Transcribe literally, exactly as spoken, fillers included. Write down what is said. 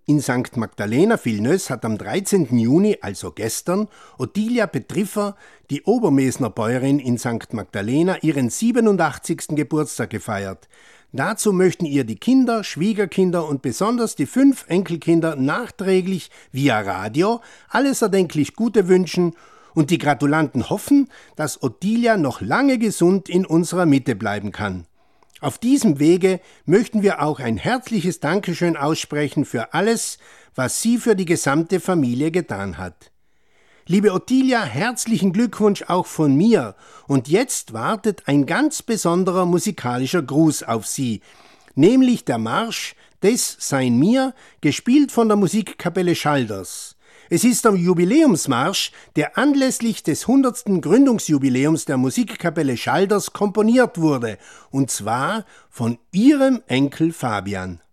in Sankt Magdalena Vilnös hat am dreizehnten Juni, also gestern, Ottilia Petriffer, die Obermesner Bäuerin in Sankt Magdalena, ihren siebenundachtzigsten Geburtstag gefeiert. Dazu möchten ihr die Kinder, Schwiegerkinder und besonders die fünf Enkelkinder nachträglich via Radio alles erdenklich Gute wünschen und die Gratulanten hoffen, dass Ottilia noch lange gesund in unserer Mitte bleiben kann. Auf diesem Wege möchten wir auch ein herzliches Dankeschön aussprechen für alles, was sie für die gesamte Familie getan hat. Liebe Ottilia, herzlichen Glückwunsch auch von mir. Und jetzt wartet ein ganz besonderer musikalischer Gruß auf Sie, nämlich der Marsch Des sein mir, gespielt von der Musikkapelle Schalders. Es ist der Jubiläumsmarsch, der anlässlich des hundertsten Gründungsjubiläums der Musikkapelle Schalders komponiert wurde, und zwar von Ihrem Enkel Fabian.